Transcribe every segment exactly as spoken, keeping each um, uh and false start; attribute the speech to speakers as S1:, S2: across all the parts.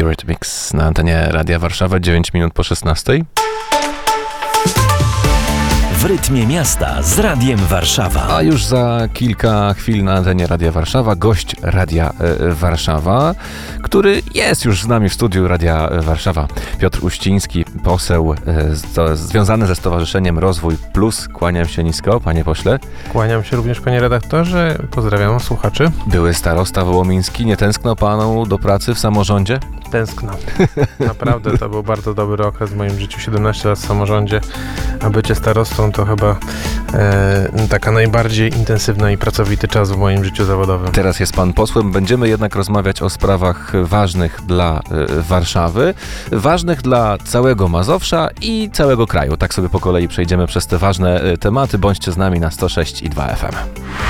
S1: Eurythmics na antenie Radia Warszawa, dziewięć minut po szesnastej.
S2: W rytmie miasta z Radiem Warszawa.
S1: A już za kilka chwil na antenie Radia Warszawa gość Radia e, Warszawa, który jest już z nami w studiu Radia Warszawa. Piotr Uściński, poseł e, z, związany ze Stowarzyszeniem Rozwój Plus. Kłaniam się nisko, panie pośle.
S3: Kłaniam się również, panie redaktorze. Pozdrawiam słuchaczy.
S1: Były starosta wołomiński. Nie tęskno panu do pracy w samorządzie?
S3: Tęskno. Naprawdę to był bardzo dobry okres w moim życiu. siedemnaście lat w samorządzie, a bycie starostą to chyba e, taka najbardziej intensywna i pracowity czas w moim życiu zawodowym.
S1: Teraz jest pan posłem. Będziemy jednak rozmawiać o sprawach ważnych dla y, Warszawy, ważnych dla całego Mazowsza i całego kraju. Tak sobie po kolei przejdziemy przez te ważne y, tematy. Bądźcie z nami na sto sześć i dwa F M.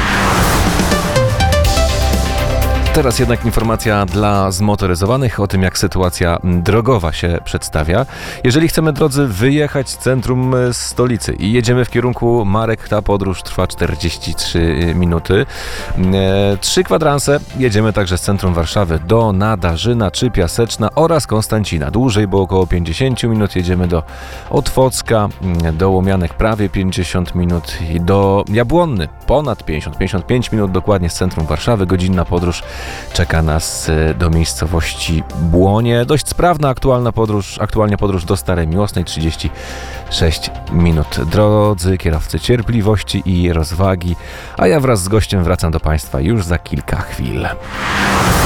S1: Teraz jednak informacja dla zmotoryzowanych o tym, jak sytuacja drogowa się przedstawia. Jeżeli chcemy, drodzy, wyjechać z centrum stolicy i jedziemy w kierunku Marek, ta podróż trwa czterdzieści trzy minuty. E, trzy kwadranse. Jedziemy także z centrum Warszawy do Nadarzyna czy Piaseczna oraz Konstancina. Dłużej, bo około pięćdziesiąt minut. Jedziemy do Otwocka, do Łomianek prawie pięćdziesiąt minut i do Jabłonny ponad pięćdziesiąt, pięćdziesiąt pięć minut dokładnie z centrum Warszawy. Godzinna podróż czeka nas do miejscowości Błonie. Dość sprawna, aktualna podróż, aktualnie podróż do Starej Miłosnej, trzydzieści sześć minut. Drodzy kierowcy, cierpliwości i rozwagi, a ja wraz z gościem wracam do Państwa już za kilka chwil.